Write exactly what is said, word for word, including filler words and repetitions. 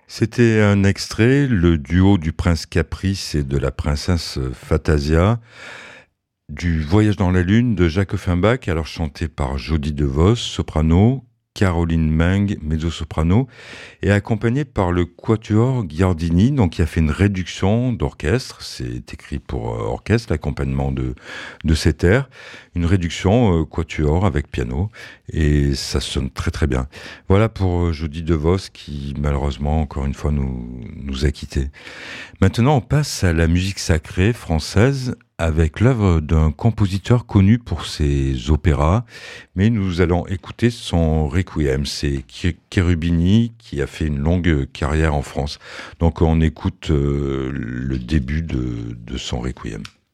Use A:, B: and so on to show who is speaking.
A: C'était un extrait, le duo du prince Caprice et de la princesse Fantasia, du Voyage dans la Lune de Jacques Offenbach, alors chanté par Jody DeVos, soprano, Caroline Meng, mezzo-soprano, et accompagné par le Quatuor Giardini, donc qui a fait une réduction d'orchestre. C'est écrit pour euh, orchestre, l'accompagnement de, de cet air. Une réduction euh, Quatuor avec piano, et ça sonne très très bien. Voilà pour euh, Jody DeVos qui malheureusement encore une fois nous, nous a quittés. Maintenant on passe à la musique sacrée française avec l'œuvre d'un compositeur connu pour ses opéras, mais nous allons écouter son requiem. C'est Cherubini qui a fait une longue carrière en France. Donc on écoute euh, le début de, de son requiem.